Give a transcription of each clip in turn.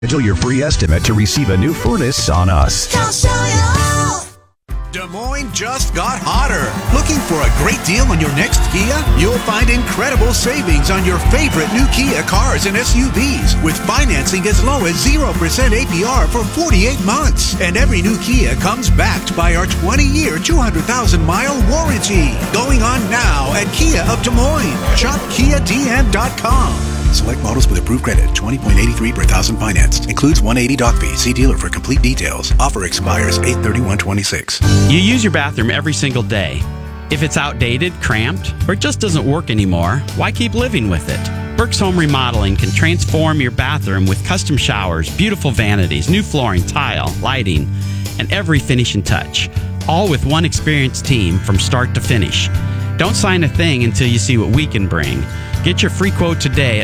Schedule your free estimate to receive a new furnace on us. Des Moines just got hotter. Looking for a great deal on your next Kia? You'll find incredible savings on your favorite new Kia cars and SUVs with financing as low as 0% APR for 48 months. And every new Kia comes backed by our 20-year, 200,000-mile warranty. Going on now at Kia of Des Moines. Shop KiaDM.com. Select models with approved credit. 20.83 per thousand financed. Includes 180 doc fee. See dealer for complete details. Offer expires 8/31/26. You use your bathroom every single day. If it's outdated, cramped, or it just doesn't work anymore, why keep living with it? Burke's Home Remodeling can transform your bathroom with custom showers, beautiful vanities, new flooring, tile, lighting, and every finishing touch. All with one experienced team from start to finish. Don't sign a thing until you see what we can bring. Get your free quote today at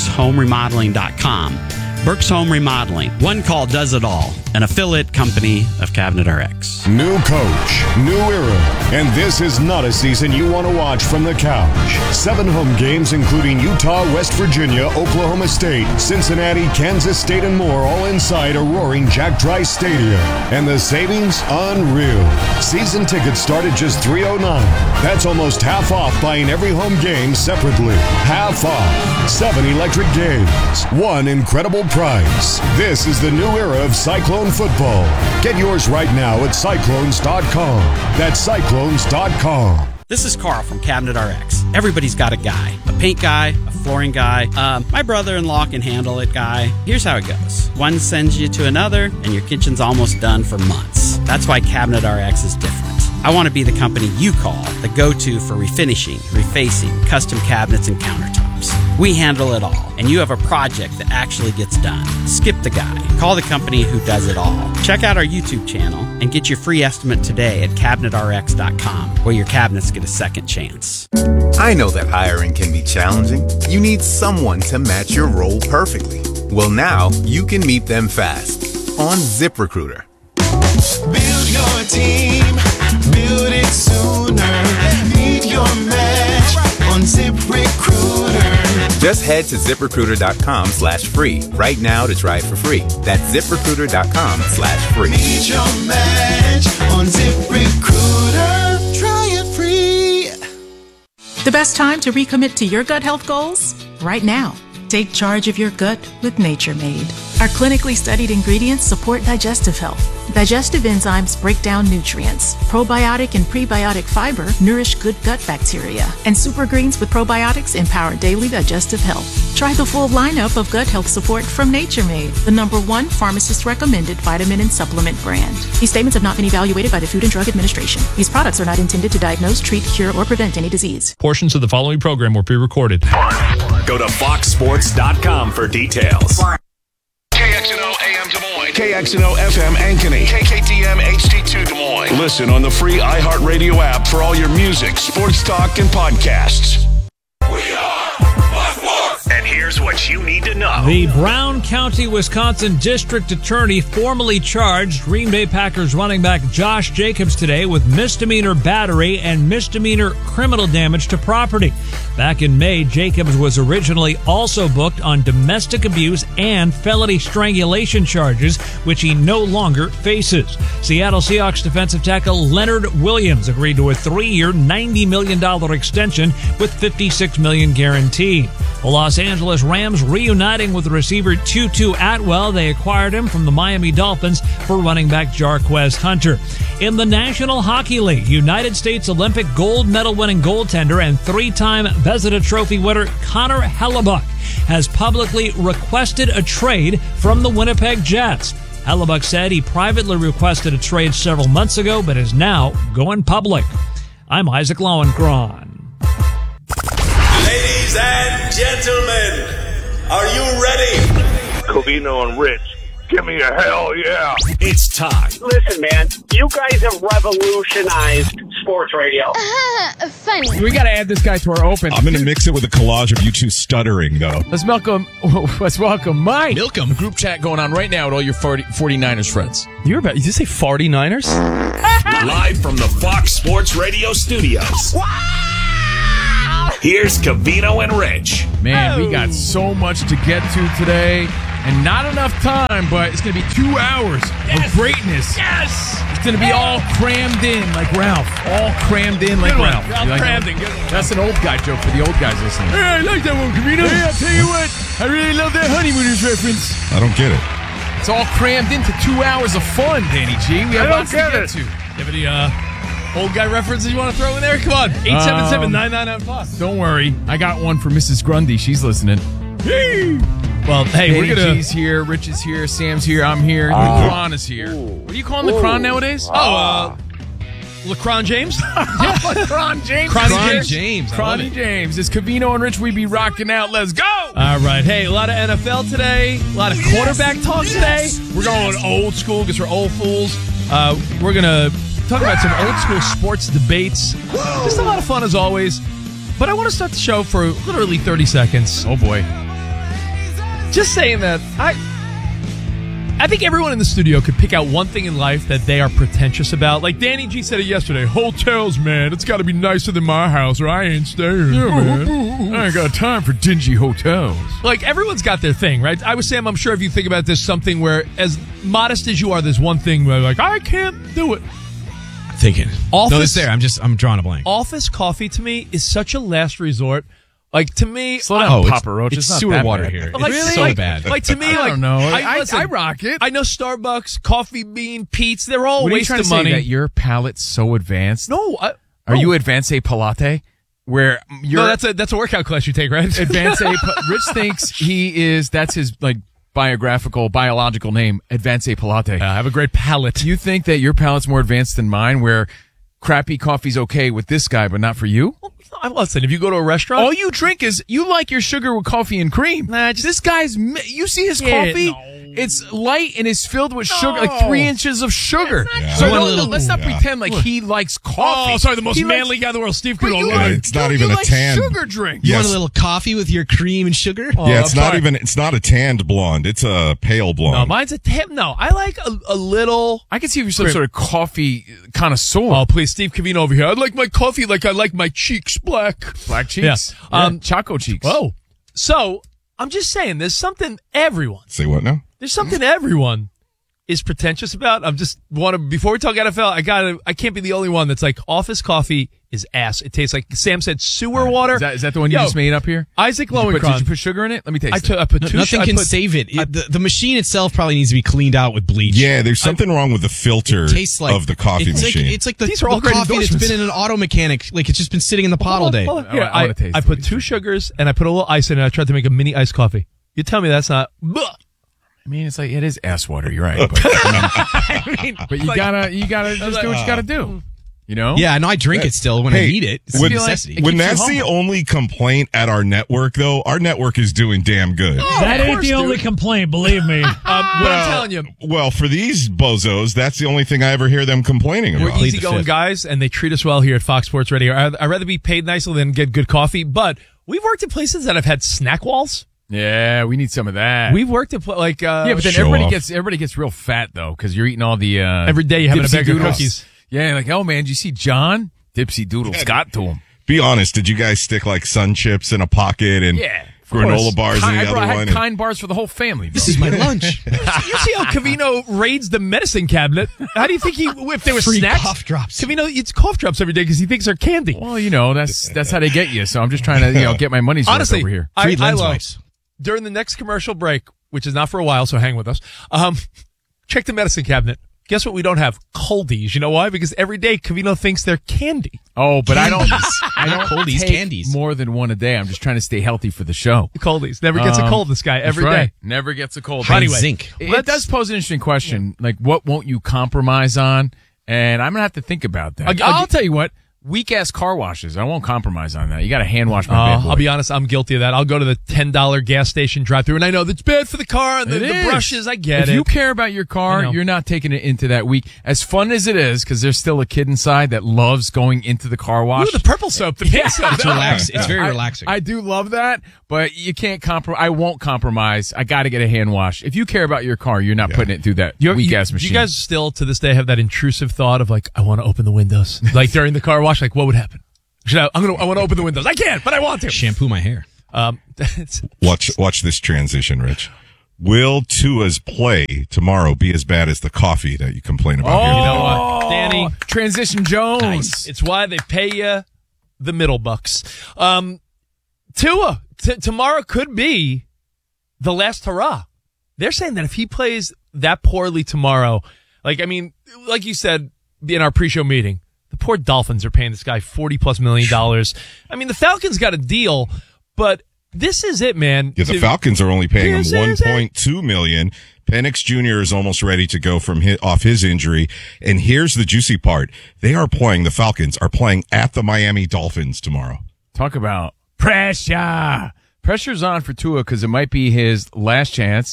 Burke'sHomeRemodeling.com. Burke's Home Remodeling. One call does it all. An affiliate company of Cabinet RX. New coach, new era, and this is not a season you want to watch from the couch. 7 home games including Utah, West Virginia, Oklahoma State, Cincinnati, Kansas State, and more, all inside a roaring Jack Trice Stadium. And the savings? Unreal. Season tickets start at just $309. That's almost half off buying every home game separately. Half off. 7 electric games. One incredible price. This is the new era of Cyclone football. Get yours right now at Cyclones.com. That's Cyclones.com. This is Carl from Cabinet RX. Everybody's got a guy. A paint guy, a flooring guy, my brother-in-law can handle it guy. Here's how it goes. One sends you to another, and your kitchen's almost done for months. That's why Cabinet RX is different. I want to be the company you call, the go-to for refinishing, refacing, custom cabinets, and countertops. We handle it all, and you have a project that actually gets done. Skip the guy. Call the company who does it all. Check out our YouTube channel and get your free estimate today at CabinetRx.com, where your cabinets get a second chance. I know that hiring can be challenging. You need someone to match your role perfectly. Well, now you can meet them fast on ZipRecruiter. Build your team, build it sooner. Meet your match on ZipRecruiter. Just head to ZipRecruiter.com/free right now to try it for free. That's ZipRecruiter.com/free. Meet your match on ZipRecruiter. Try it free. The best time to recommit to your gut health goals? Right now. Take charge of your gut with Nature Made. Our clinically studied ingredients support digestive health. Digestive enzymes break down nutrients. Probiotic and prebiotic fiber nourish good gut bacteria. And super greens with probiotics empower daily digestive health. Try the full lineup of gut health support from Nature Made, the #1 pharmacist-recommended vitamin and supplement brand. These statements have not been evaluated by the Food and Drug Administration. These products are not intended to diagnose, treat, cure, or prevent any disease. Portions of the following program were pre-recorded. Go to foxsports.com for details. KXNO AM Des Moines. KXNO FM Ankeny. KKDM HD2 Des Moines. Listen on the free iHeartRadio app for all your music, sports talk, and podcasts. We are Fox Sports. And here's what you need to know. The Brown County, Wisconsin District Attorney formally charged Green Bay Packers running back Josh Jacobs today with misdemeanor battery and misdemeanor criminal damage to property. Back in May, Jacobs was originally also booked on domestic abuse and felony strangulation charges, which he no longer faces. Seattle Seahawks defensive tackle Leonard Williams agreed to a 3-year, $90 million extension with $56 million guaranteed. The Los Angeles Rams reuniting with receiver Tutu Atwell. They acquired him from the Miami Dolphins for running back Jarquez Hunter. In the National Hockey League, United States Olympic gold medal winning goaltender and 3-time Vezina Trophy winner Connor Hellebuyck has publicly requested a trade from the Winnipeg Jets. Hellebuyck said he privately requested a trade several months ago, but is now going public. I'm Isaac Lowenkron. Ladies and gentlemen, are you ready? Covino and Rich, give me a hell yeah. It's time. Listen, man, you guys have revolutionized sports radio. Funny. We got to add this guy to our open. I'm going to mix it with a collage of you two stuttering, though. Let's welcome Mike. Milcom. Group chat going on right now with all your 49ers friends. Did you say 49ers? Live from the Fox Sports Radio studios. Wow! Here's Covino and Rich. Man, we got so much to get to today. And not enough time, but it's going to be 2 hours of greatness. Yes! It's going to be all crammed in like Ralph. All crammed in like Ralph. You like crammed that? in. Good one. That's an old guy joke for the old guys listening. Hey, I like that one, Camino. Hey, I'll tell you what. I really love that Honeymooners reference. I don't get it. It's all crammed into 2 hours of fun, Danny G. We have lots to get to. You have any old guy references you want to throw in there? Come on. 877-9995. Don't worry. I got one for Mrs. Grundy. She's listening. Well, hey, Danny we're going to... G's here, Rich is here, Sam's here, I'm here, Lacron is here. What do you call him, Lacron nowadays? LeCron James? LeCron James. Cronny James. Cronny James. It's Covino and Rich. We be rocking out. Let's go. All right. Hey, a lot of NFL today. A lot of quarterback talk today. We're going old school because we're old fools. We're going to talk about some old school sports debates. Just a lot of fun as always. But I want to start the show for literally 30 seconds. Oh, boy. Just saying that I think everyone in the studio could pick out one thing in life that they are pretentious about. Like Danny G said it yesterday. Hotels, man. It's got to be nicer than my house or I ain't staying. Yeah, man. I ain't got time for dingy hotels. Like, everyone's got their thing, right? I was saying, I'm sure if you think about this, something where, as modest as you are, there's one thing where, like, I can't do it. Thinking. Office, No, it's there. I'm drawing a blank. Office coffee, to me, is such a last resort. Like, to me... Slow down, Papa Roach. It's not sewer that water bad. here. Like, It's really? so bad. Like, to me, I don't know. listen, I rock it. I know Starbucks, Coffee Bean, Pete's, they're all What are you waste trying of to say, money. that your palate's so advanced? No. Are you Advanced Palate? Where you're... No, that's a workout class you take, right? Advanced Rich thinks that's his, like, biological name, Advanced Palate. I have a great palate. You think that your palate's more advanced than mine, where crappy coffee's okay with this guy, but not for you? Listen, if you go to a restaurant... All you drink is, you like your sugar with coffee and cream. Nah, This guy's, you see his coffee? No. It's light and it's filled with sugar, like 3 inches of sugar. Yeah. So Yeah. let's not pretend like he likes coffee. Oh, sorry, the most He manly likes, guy in the world, Steve But Kudo. you Yeah, it's not even you a like tan. sugar drink. You Yes. want a little coffee with your cream and sugar? Yeah, it's I'm not sorry. even. It's not a tanned blonde. It's a pale No, blonde. mine's a tip. No, I like a little... I can see if you're some Cream. sort of coffee connoisseur. Oh, please, Steve Covino over here. I like my coffee like I like my cheeks black. Black cheeks. Yeah. Choco cheeks. Whoa. So, I'm just saying, there's something everyone is pretentious about. I'm just before we talk NFL, I can't be the only one that's like, office coffee is ass. It tastes like, Sam said, sewer water. Is that the one you just made up here? Isaac Did you Lowenkron. put sugar in it? Let me taste it. I put two. Nothing can save it. The machine itself probably needs to be cleaned out with bleach. Yeah, there's something wrong with the filter It tastes like of the coffee it's machine. Like, it's like the, These are all the great coffee that's endorsements. been in an auto mechanic. Like, it's just been sitting in the pot all day. Here, I wanna taste I it. put 2 sugars and I put a little ice in it. I tried to make a mini iced coffee. You tell me that's not... I mean, it's like, it is ass water. You're right. But, but you gotta just do what you gotta do. You know? Yeah, and I drink it still when I need it. It's a necessity. When keeps you that's the humble. only complaint at our network, though, our network is doing damn good. That ain't the only complaint, believe me. But I'm telling you, Well, for these bozos, that's the only thing I ever hear them complaining we're about. easygoing guys, and they treat us well here at Fox Sports Radio. I'd rather be paid nicely than get good coffee, but we've worked in places that have had snack walls. Yeah, we need some of that. We've worked at yeah, but then Show off. everybody gets real fat though, because you're eating all the every day you're having a Dipsy bag of Doodles. cookies. Yeah, like, oh man, did you see John? Dipsy Doodles got to him. Be honest, did you guys stick like Sun Chips in a pocket and granola bars in the other I one? had Kind bars for the whole family. This is my lunch. You see how Covino raids the medicine cabinet? How do you think if there was Free snacks? cough drops. Covino eats cough drops every day because he thinks they're candy. Well, you know, that's how they get you. So I'm just trying to get my money's worth Honestly, over here. Free I lens love, wipes. during the next commercial break, which is not for a while, so hang with us. Check the medicine cabinet. Guess what we don't have? Coldies. You know why? Because every day Covino thinks they're candy. Oh, but I don't Coldies, take candies. more than one a day. I'm just trying to stay healthy for the show. Coldies. Never gets a cold, this guy, every That's day. right. Never gets a cold. High Anyway, zinc. It does pose an interesting question. Like, what won't you compromise on? And I'm going to have to think about that. I'll tell you what. Weak-ass car washes. I won't compromise on that. You got to hand wash my bad boy. I'll be honest, I'm guilty of that. I'll go to the $10 gas station drive-thru, and I know that's bad for the car and the brushes. I get it. If you care about your car, you're not taking it into that week. As fun as it is, because there's still a kid inside that loves going into the car wash. Ooh, the purple soap, the pink soap. It's relaxing. It's very relaxing. I do love that, but you can't compromise. I won't compromise. I got to get a hand wash. If you care about your car, you're not putting it through that weak-ass machine. You guys still, to this day, have that intrusive thought of, like, I want to open the windows. Like, during the car wash, like, what would happen? I want to open the windows. I can't, but I want to. Shampoo my hair. Watch this transition, Rich. Will Tua's play tomorrow be as bad as the coffee that you complain about here? You know what, Danny? Transition Jones. Nice. It's why they pay you the middle bucks. Tua, tomorrow could be the last hurrah. They're saying that if he plays that poorly tomorrow, like you said in our pre-show meeting, the poor Dolphins are paying this guy $40+ million. I mean, the Falcons got a deal, but this is it, man. Yeah, the Falcons are only paying him $1.2 million. Penix Jr. is almost ready to go off his injury. And here's the juicy part. The Falcons are playing at the Miami Dolphins tomorrow. Talk about pressure. Pressure's on for Tua because it might be his last chance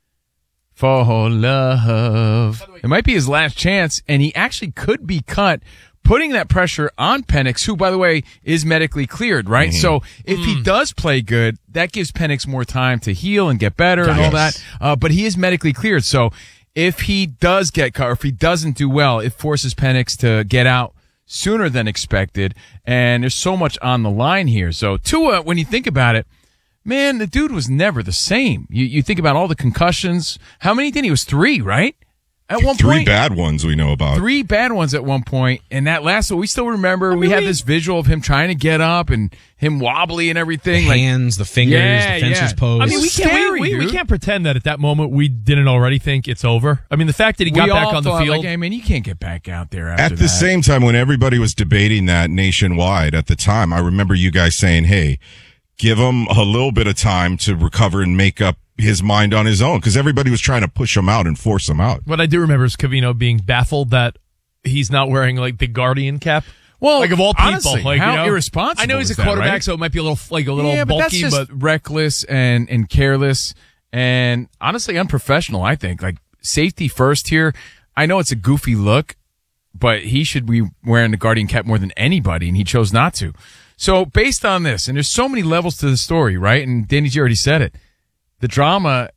for love. It might be his last chance, and he actually could be cut, putting that pressure on Penix, who, by the way, is medically cleared, right? Mm-hmm. So if he does play good, that gives Penix more time to heal and get better and all that. But he is medically cleared. So if he does get cut or if he doesn't do well, it forces Penix to get out sooner than expected. And there's so much on the line here. So Tua, when you think about it, man, the dude was never the same. You think about all the concussions. How many did he? It was 3, right? At one point, 3 bad ones we know about. 3 bad ones at one point, and that last one we still remember. We have this visual of him trying to get up and him wobbly and everything. The hands, the fingers, the fencer's pose. I mean, we can't pretend that at that moment we didn't already think it's over. I mean, the fact that he got back on the field. Like, hey, man, you can't get back out there after that. At the same time, when everybody was debating that nationwide at the time, I remember you guys saying, hey, give him a little bit of time to recover and make up his mind on his own, because everybody was trying to push him out and force him out. What I do remember is Covino being baffled that he's not wearing like the Guardian cap. Well, like of all people, honestly, like, how irresponsible. I know he's a that, quarterback, right? so it might be a little but bulky, that's just reckless and careless and honestly unprofessional. I think like safety first here. I know it's a goofy look, but he should be wearing the Guardian cap more than anybody, and he chose not to. So based on this, and there's so many levels to the story, right? And Danny's already said it. The drama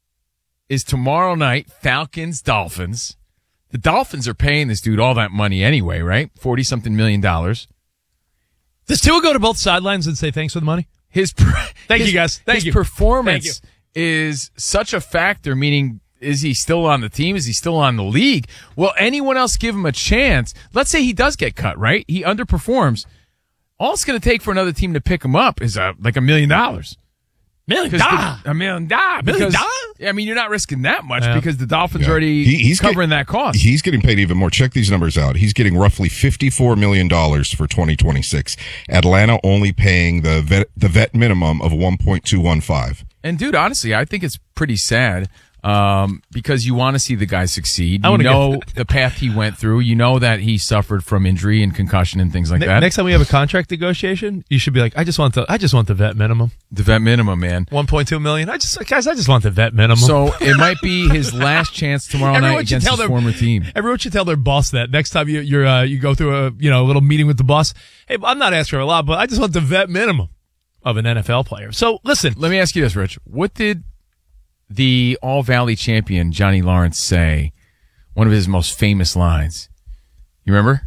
is tomorrow night, Falcons, Dolphins. The Dolphins are paying this dude all that money anyway, right? $40-something million. Does Tua go to both sidelines and say thanks for the money? Thank you, guys. Thank you. His performance is such a factor, meaning is he still on the team? Is he still on the league? Will anyone else give him a chance? Let's say he does get cut, right? He underperforms. All it's going to take for another team to pick him up is like $1 million. $1 million? $1 million. Because, I mean, you're not risking that much because the Dolphins already he's covering that cost. He's getting paid even more. Check these numbers out. He's getting roughly $54 million for 2026. Atlanta only paying the vet minimum of $1.215. And, dude, honestly, I think it's pretty sad because you want to see the guy succeed. You know the path he went through. You know that he suffered from injury and concussion and things like that. Next time we have a contract negotiation, you should be like, I just want the vet minimum. The vet minimum, man. $1.2 million. I just want the vet minimum. So it might be his last chance tomorrow night against his former team. Everyone should tell their boss that next time you go through a little meeting with the boss. Hey, I'm not asking for a lot, but I just want the vet minimum of an NFL player. So listen, let me ask you this, Rich. What did the All-Valley champion Johnny Lawrence say? One of his most famous lines. You remember?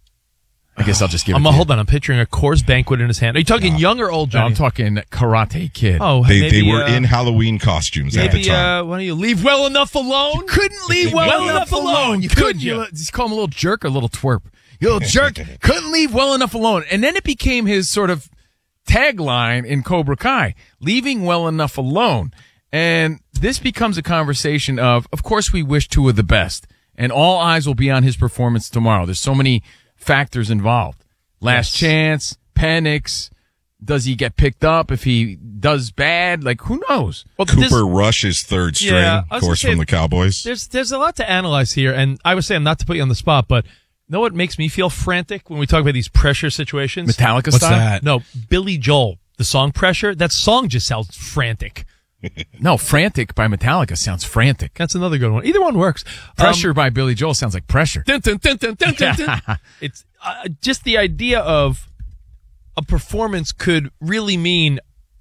I guess I'll just give it to you. Hold on. I'm picturing a Coors Banquet in his hand. Are you talking young or old, Johnny? No, I'm talking Karate Kid. Oh, they were in Halloween costumes at the time. Why don't you leave well enough alone? You couldn't leave well enough alone. You couldn't. Just call him a little jerk or a little twerp. You little jerk. Couldn't leave well enough alone. And then it became his sort of tagline in Cobra Kai, leaving well enough alone. And this becomes a conversation of course, we wish Tua the best, and all eyes will be on his performance tomorrow. There's so many factors involved. Last chance, Penix. Does he get picked up if he does bad? Like, who knows? Well, Cooper Rush is third string, of course, from the Cowboys. There's a lot to analyze here, and I was saying not to put you on the spot, but you know what makes me feel frantic when we talk about these pressure situations? Metallica What's style? That? No, Billy Joel. The song Pressure, that song just sounds frantic. No, Frantic by Metallica sounds frantic. That's another good one. Either one works. Pressure by Billy Joel sounds like pressure. Dun, dun, dun, dun, dun, dun, dun. It's just the idea of a performance could really mean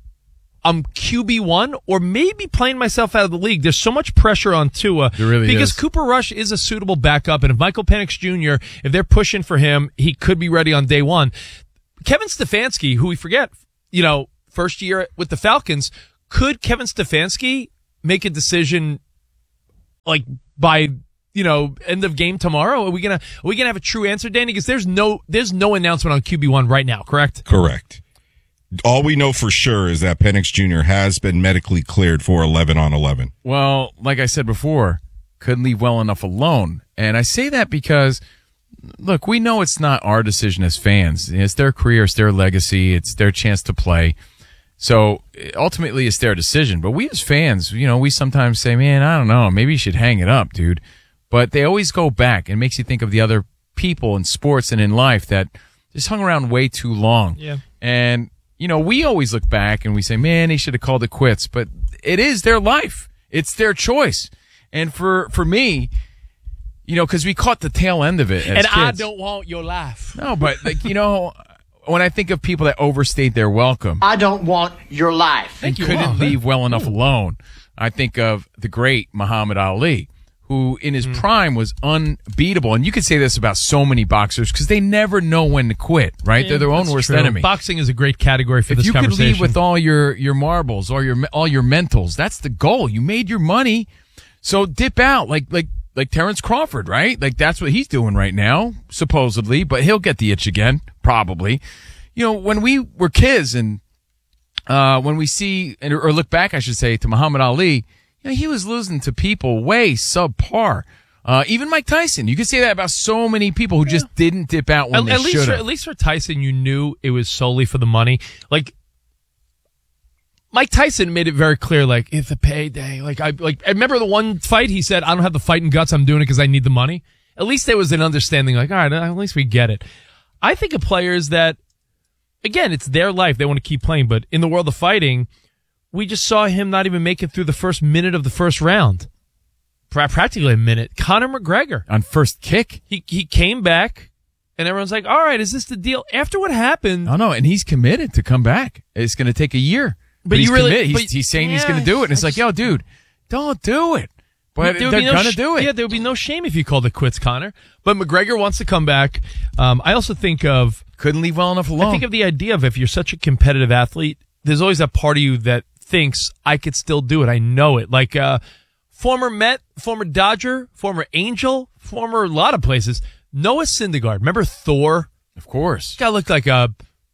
I'm QB1 or maybe playing myself out of the league. There's so much pressure on Tua. There really because is. Cooper Rush is a suitable backup, and if Michael Penix Jr., if they're pushing for him, he could be ready on day one. Kevin Stefanski, who we forget, first year with the Falcons, could Kevin Stefanski make a decision like by end of game tomorrow? Are we gonna have a true answer, Danny? Because there's no announcement on QB1 right now, correct? Correct. All we know for sure is that Penix Jr. has been medically cleared for 11 on 11. Well, like I said before, couldn't leave well enough alone. And I say that because, look, we know it's not our decision as fans. It's their career, it's their legacy, it's their chance to play. So ultimately it's their decision. But we as fans, we sometimes say, man, I don't know, maybe you should hang it up, dude. But they always go back and makes you think of the other people in sports and in life that just hung around way too long. Yeah. And, we always look back and we say, man, he should have called it quits. But it is their life. It's their choice. And for me, because we caught the tail end of it as And kids. I don't want your life. No, but, when I think of people that overstayed their welcome. I don't want your life. And couldn't leave well enough alone. I think of the great Muhammad Ali, who in his prime was unbeatable. And you could say this about so many boxers because they never know when to quit, right? Yeah, They're their own that's worst true. enemy. Boxing is a great category for this If you could conversation. leave with all your marbles or all your mentals, that's the goal. You made your money, so dip out like Terrence Crawford, right? Like that's what he's doing right now, supposedly, but he'll get the itch again, probably. When we were kids and when we see or look back, I should say, to Muhammad Ali, he was losing to people way subpar. Even Mike Tyson. You could say that about so many people who just didn't dip out when they should have. At least for Tyson, you knew it was solely for the money. Like, Mike Tyson made it very clear, like, it's a payday. I remember the one fight he said, I don't have the fighting guts, I'm doing it because I need the money. At least there was an understanding, like, all right, at least we get it. I think of players that, again, it's their life, they want to keep playing, but in the world of fighting, we just saw him not even make it through the first minute of the first round. Practically a minute. Conor McGregor. On first kick? He came back, and everyone's like, all right, is this the deal? After what happened... No, and he's committed to come back. It's going to take a year. But he's committed. He's saying he's going to do it. And it's like, yo, dude, don't do it. But they're going to do it. Yeah, there would be no shame if you called it quits, Conor. But McGregor wants to come back. I also think of... Couldn't leave well enough alone. I think of the idea of if you're such a competitive athlete, there's always that part of you that thinks, I could still do it. I know it. Like former Met, former Dodger, former Angel, former a lot of places. Noah Syndergaard. Remember Thor? Of course. This guy looked like a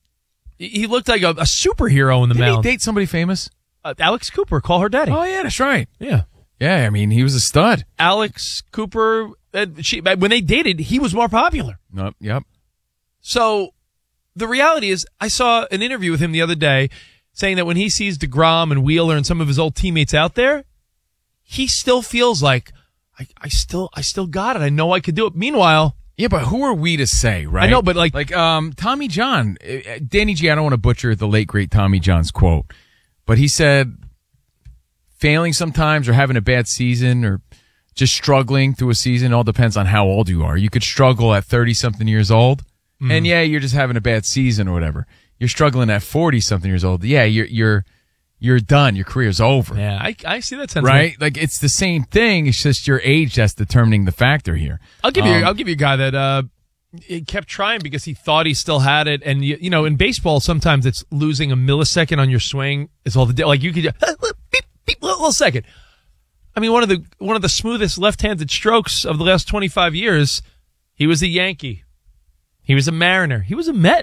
superhero in the mound. Did he date somebody famous? Alex Cooper. Call her daddy. Oh, yeah, that's right. Yeah. Yeah, I mean, he was a stud. Alex Cooper, when they dated, he was more popular. Yep. So the reality is, I saw an interview with him the other day saying that when he sees DeGrom and Wheeler and some of his old teammates out there, he still feels like, I still got it. I know I could do it. Meanwhile... Yeah, but who are we to say, right? I know, but like Tommy John, Danny G, I don't want to butcher the late, great Tommy John's quote, but he said failing sometimes or having a bad season or just struggling through a season all depends on how old you are. You could struggle at 30-something years old, and yeah, you're just having a bad season or whatever. You're struggling at 40-something years old. Yeah, you're done. Your career's over. Yeah, I see that sentiment. Right? Like, it's the same thing. It's just your age that's determining the factor here. I'll give you a guy that he kept trying because he thought he still had it. And, in baseball, sometimes it's losing a millisecond on your swing. It's all the like you could beep, beep, little second. I mean, one of the smoothest left-handed strokes of the last 25 years. He was a Yankee. He was a Mariner. He was a Met.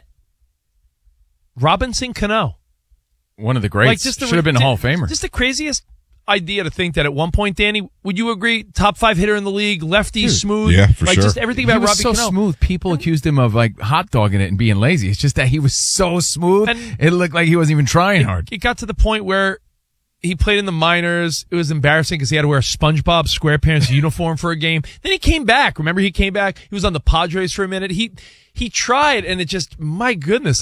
Robinson Cano. One of the greats. Should have been a Hall of Famer. Just the craziest idea to think that at one point, Danny, would you agree, top 5 hitter in the league, lefty, smooth? Yeah, for sure. Just everything about Robbie Robbie Cano. So smooth, people accused him of hot dogging it and being lazy. It's just that he was so smooth, it looked like he wasn't even trying hard. It got to the point where he played in the minors. It was embarrassing because he had to wear a SpongeBob SquarePants uniform for a game. Then he came back. Remember, he came back. He was on the Padres for a minute. He tried, and it just, my goodness,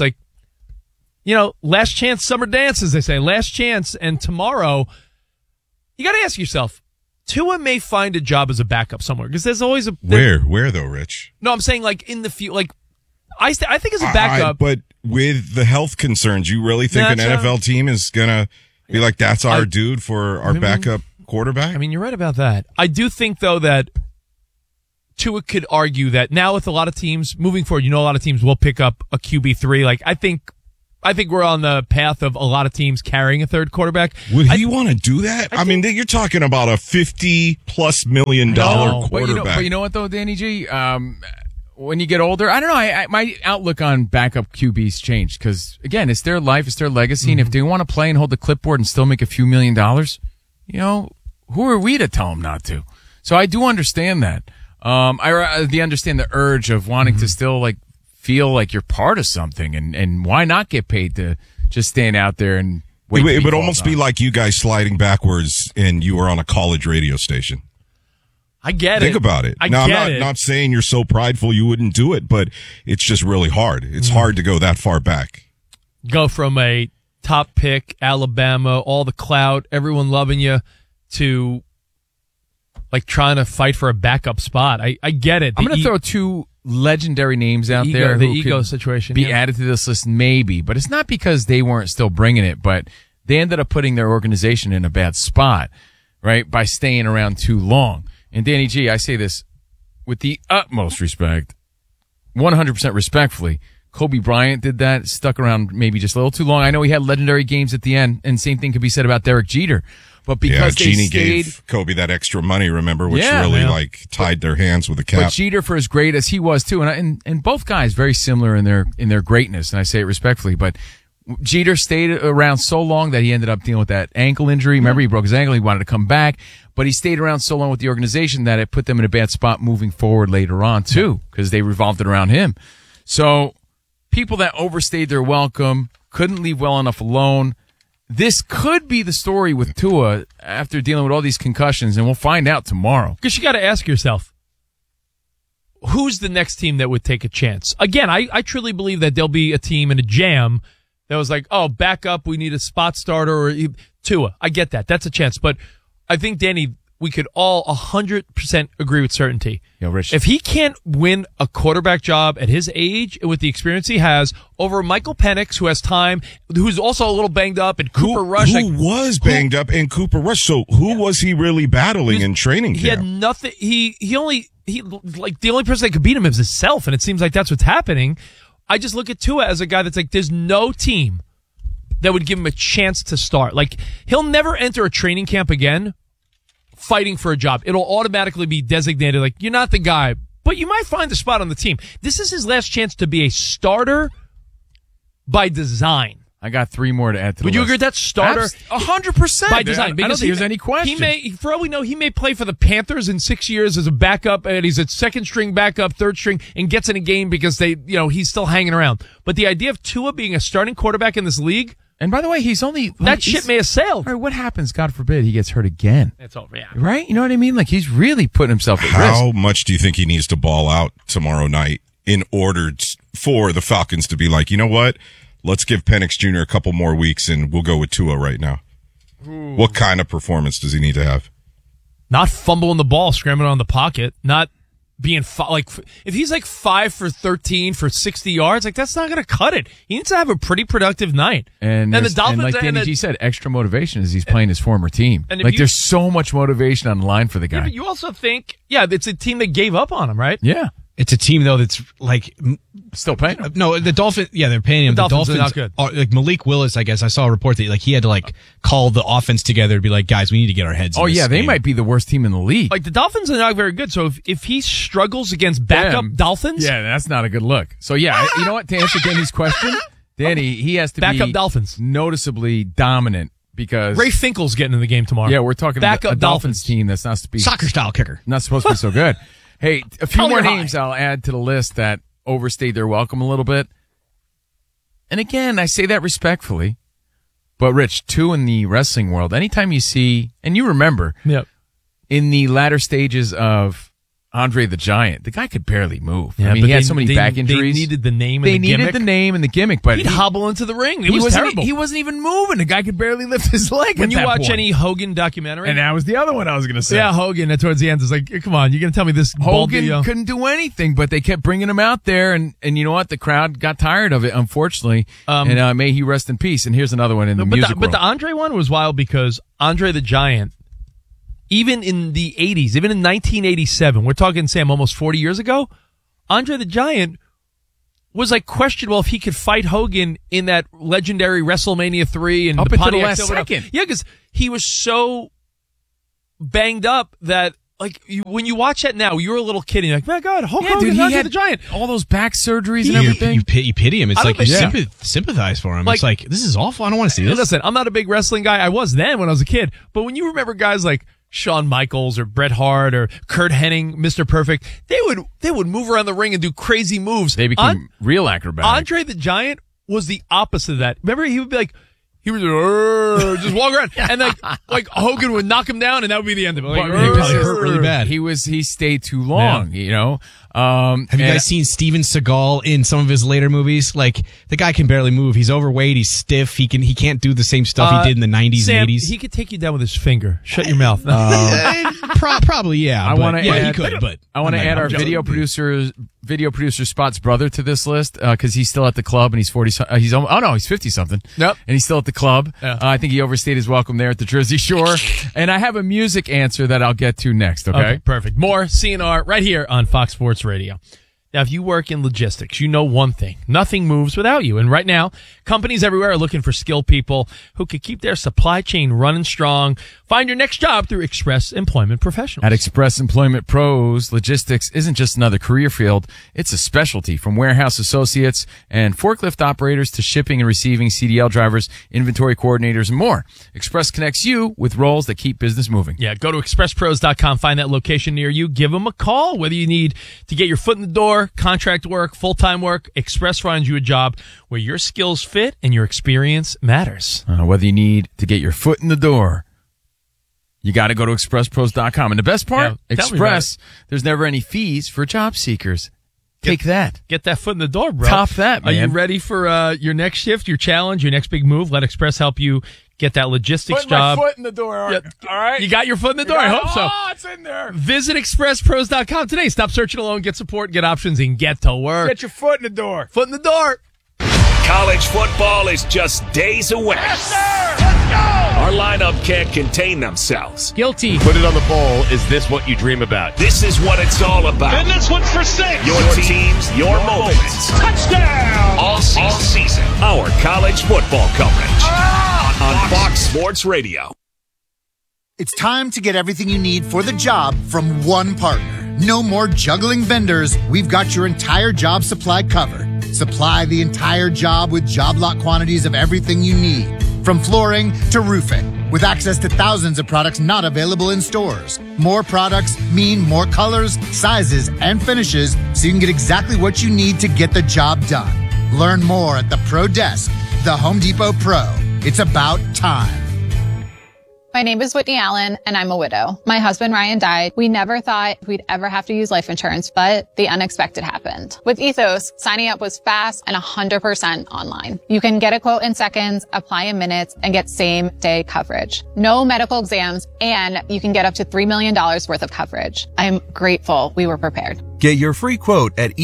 last chance summer dance, as they say, last chance. And tomorrow, you got to ask yourself, Tua may find a job as a backup somewhere because there's always a where though, Rich? No, I'm saying in the future, I think as a backup. But with the health concerns, you really think an NFL team is gonna be like, that's our dude for our backup quarterback? I mean, you're right about that. I do think though that Tua could argue that now with a lot of teams moving forward, a lot of teams will pick up a QB3. I think we're on the path of a lot of teams carrying a third quarterback. Would he want to do that? I mean, you're talking about a $50+ million quarterback. But you know what, though, Danny G? When you get older, I don't know. My outlook on backup QBs changed because, again, it's their life, it's their legacy, and if they want to play and hold the clipboard and still make a few $1 million, who are we to tell them not to? So I do understand that. I understand the urge of wanting to still feel like you're part of something, and why not get paid to just stand out there and wait? It would almost be like you guys sliding backwards and you were on a college radio station. I get it. Think about it. Now, I'm not saying you're so prideful you wouldn't do it, but it's just really hard. It's hard to go that far back. Go from a top pick, Alabama, all the clout, everyone loving you, to trying to fight for a backup spot. I get it. I'm going to throw two legendary names out there. The who ego could situation. Be added to this list, maybe. But it's not because they weren't still bringing it, but they ended up putting their organization in a bad spot, right, by staying around too long. And Danny G, I say this with the utmost respect, 100% respectfully. Kobe Bryant did that, stuck around maybe just a little too long. I know he had legendary games at the end, and same thing could be said about Derek Jeter. But because they Jeannie stayed, gave Kobe that extra money, remember, which really tied their hands with the cap. But Jeter, for as great as he was too, and both guys very similar in their greatness, and I say it respectfully, but Jeter stayed around so long that he ended up dealing with that ankle injury. Remember, he broke his ankle. He wanted to come back, but he stayed around so long with the organization that it put them in a bad spot moving forward later on too, because they revolved it around him. So people that overstayed their welcome, couldn't leave well enough alone. This could be the story with Tua after dealing with all these concussions, and we'll find out tomorrow. Because you got to ask yourself, who's the next team that would take a chance? Again, I truly believe that there'll be a team in a jam that was like, oh, back up, we need a spot starter or Tua. I get that. That's a chance. But I think, Danny, we could all 100% agree with certainty. Rich, if he can't win a quarterback job at his age and with the experience he has over Michael Penix, who has time, who's also a little banged up, and Cooper Rush. Who was banged up in Cooper Rush? So who was he really battling in training camp? He had nothing. He the only person that could beat him is himself, and it seems like that's what's happening. I just look at Tua as a guy that's there's no team that would give him a chance to start. He'll never enter a training camp again fighting for a job. It'll automatically be designated you're not the guy, but you might find a spot on the team. This is his last chance to be a starter by design. I got three more to add to the list. Would you agree with that? Starter? 100%. By design. I don't think there's any question. For all we know, he may play for the Panthers in 6 years as a backup, and he's a second string backup, third string, and gets in a game because he's still hanging around. But the idea of Tua being a starting quarterback in this league, and by the way, that ship may have sailed. All right, what happens, God forbid, he gets hurt again? That's over, yeah. Right? You know what I mean? He's really putting himself at risk. How much do you think he needs to ball out tomorrow night in order for the Falcons to be like, you know what? Let's give Penix Jr. a couple more weeks, and we'll go with Tua right now. Ooh. What kind of performance does he need to have? Not fumbling the ball, scrambling on the pocket, not being if he's 5 for 13 for 60 yards, that's not going to cut it. He needs to have a pretty productive night. And the Dolphins, and like Danny G said, extra motivation as he's playing his former team. And there's so much motivation on the line for the guy. Yeah, but you also think, it's a team that gave up on him, right? Yeah. It's a team, though, that's still paying him. No, the Dolphins, they're paying him. The Dolphins are not good. Are, Malik Willis, I guess, I saw a report that he had to call the offense together to be like, guys, we need to get our heads in this they game. might be the worst team in the league. The Dolphins are not very good, so if he struggles against backup Dolphins. Yeah, that's not a good look. So, you know what, to answer Danny's question, Danny, he has to backup be Dolphins. Noticeably dominant. Because Ray Finkel's getting in the game tomorrow. Yeah, we're talking about a Dolphins team that's not supposed to be soccer-style kicker. Not supposed to be so good. Hey, a few more names I'll add to the list that overstayed their welcome a little bit. And again, I say that respectfully. But, Rich, two in the wrestling world, anytime you see, and you remember, in the latter stages of Andre the Giant, the guy could barely move. Yeah, he had so many back injuries. They needed the name and the gimmick. They needed the name and the gimmick, but he'd hobble into the ring. It was terrible. He wasn't even moving. The guy could barely lift his leg. When at you that watch point. any Hogan documentary, and that was the other one I was going to say. Yeah, Hogan. And towards the end, it's come on, you're going to tell me this? Hogan couldn't do anything, but they kept bringing him out there, and you know what? The crowd got tired of it, unfortunately. And may he rest in peace. And here's another one in the music world. But the Andre one was wild because Andre the Giant, even in the 80s, even in 1987, we're talking, Sam, almost 40 years ago, Andre the Giant was like questionable if he could fight Hogan in that legendary WrestleMania 3 and Up the until the Pontiac last Silverado. second. Yeah, because he was so banged up that like when you watch that now, you're a little kid and you're like, my God, Hulk Hogan, he Andre had the Giant. all those back surgeries and You, everything. you pity him. It's I like don't you think- sympathize for him. Like- It's like, this is awful. I don't want to see this. Listen, I'm not a big wrestling guy. I was then when I was a kid. But when you remember guys like Shawn Michaels or Bret Hart or Kurt Hennig, Mr. Perfect, they would move around the ring and do crazy moves. They became real acrobatic. Andre the Giant was the opposite of that. Remember, he would be like, he would just walk around, and like Hogan would knock him down, and that would be the end of it. Like, He probably hurt really bad. He stayed too long, you know. Have you guys seen Steven Seagal in some of his later movies? Like, the guy can barely move. He's overweight. He's stiff. He can't do the same stuff he did in the 90s Sam, and 80s. he could take you down with his finger. Shut your mouth. Probably, yeah. I want to yeah, add, he could, but I want to add our video producer Spot's brother to this list because he's still at the club and he's 40. He's 50 something. Yep. And he's still at the club. Yeah. I think he overstayed his welcome there at the Jersey Shore. And I have a music answer that I'll get to next. Okay. Perfect. More CNR right here on Fox Sports Radio. Now, if you work in logistics, you know one thing. Nothing moves without you. And right now, companies everywhere are looking for skilled people who can keep their supply chain running strong. Find your next job through Express Employment Professionals. At Express Employment Pros, logistics isn't just another career field. It's a specialty, from warehouse associates and forklift operators to shipping and receiving CDL drivers, inventory coordinators, and more. Express connects you with roles that keep business moving. Yeah, go to expresspros.com, find that location near you, give them a call, whether you need to get your foot in the door, contract work, full-time work. Express finds you a job where your skills fit and your experience matters. Whether you need to get your foot in the door, you got to go to expresspros.com. And the best part, Yeah, tell me Express, there's never any fees for job seekers. Take that. Get that foot in the door, bro. Top that, man. Are you ready for your next shift, your challenge, your next big move? Let Express help you get that logistics job. in the door. All right. You got your foot in the door. I hope so. Oh, it's in there. Visit expresspros.com today. Stop searching alone. Get support, get options, and get to work. Get your foot in the door. Foot in the door. College football is just days away. Yes, sir! Let's go! Our lineup can't contain themselves. Guilty. Put it on the bowl. Is this what you dream about? This is what it's all about. And this one's for 6. Your teams, your moments. Touchdown! All season. Our college football coverage. On Fox Sports Radio. It's time to get everything you need for the job from one partner. No more juggling vendors. We've got your entire job supply covered. Supply the entire job with job lot quantities of everything you need, from flooring to roofing, with access to thousands of products not available in stores. More products mean more colors, sizes, and finishes, so you can get exactly what you need to get the job done. Learn more at the Pro Desk, the Home Depot Pro. It's about time. My name is Whitney Allen, and I'm a widow. My husband, Ryan, died. We never thought we'd ever have to use life insurance, but the unexpected happened. With Ethos, signing up was fast and 100% online. You can get a quote in seconds, apply in minutes, and get same-day coverage. No medical exams, and you can get up to $3 million worth of coverage. I'm grateful we were prepared. Get your free quote at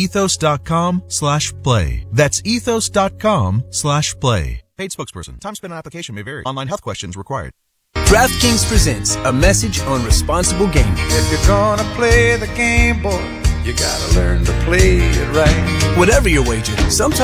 ethos.com/play. That's ethos.com/play. Paid spokesperson. Time spent on application may vary. Online health questions required. DraftKings presents a message on responsible gaming. If you're gonna play the game, boy, you gotta learn to play it right. Whatever your wager, sometimes